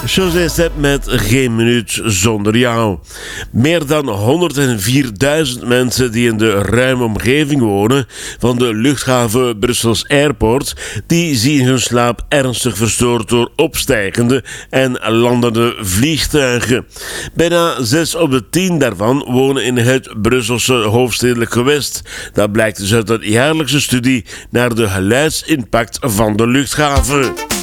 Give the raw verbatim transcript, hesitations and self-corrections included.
José Sepp met Geen Minuut Zonder Jou. Meer dan honderdvierduizend mensen die in de ruime omgeving wonen van de luchthaven Brussels Airport, die zien hun slaap ernstig verstoord door opstijgende en landende vliegtuigen. Bijna zes op de tien daarvan wonen in het Brusselse hoofdstedelijk gewest. Dat blijkt dus uit een jaarlijkse studie naar de geluidsimpact van de luchthaven.